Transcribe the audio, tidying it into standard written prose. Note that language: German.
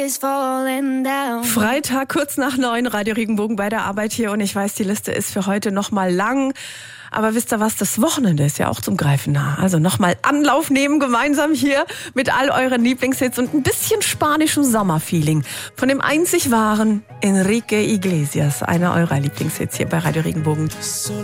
Freitag, kurz nach 9, Radio Regenbogen bei der Arbeit hier. Und ich weiß, die Liste ist für heute noch mal lang. Aber wisst ihr was, das Wochenende ist ja auch zum Greifen nah. Also nochmal Anlauf nehmen gemeinsam hier mit all euren Lieblingshits und ein bisschen spanischem Sommerfeeling. Von dem einzig wahren Enrique Iglesias, einer eurer Lieblingshits hier bei Radio Regenbogen.